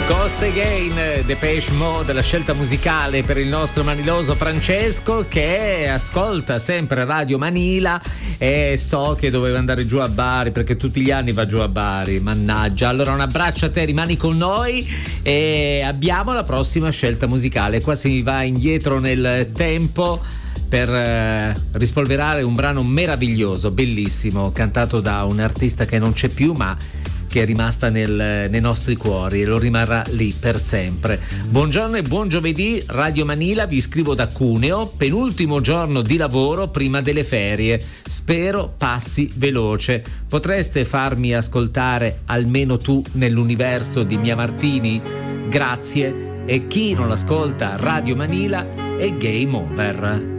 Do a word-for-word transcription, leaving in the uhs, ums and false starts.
Ghost Again, Depeche Mode, la scelta musicale per il nostro maniloso Francesco, che ascolta sempre Radio Manila e so che doveva andare giù a Bari perché tutti gli anni va giù a Bari, mannaggia. Allora un abbraccio a te, rimani con noi e abbiamo la prossima scelta musicale. Qua si va indietro nel tempo per eh, rispolverare un brano meraviglioso, bellissimo, cantato da un artista che non c'è più ma che è rimasta nel, nei nostri cuori e lo rimarrà lì per sempre. Buongiorno e buon giovedì, Radio Manila, vi scrivo da Cuneo, penultimo giorno di lavoro prima delle ferie, spero passi veloce. Potreste farmi ascoltare Almeno tu nell'universo di Mia Martini? Grazie. E chi non ascolta Radio Manila è game over.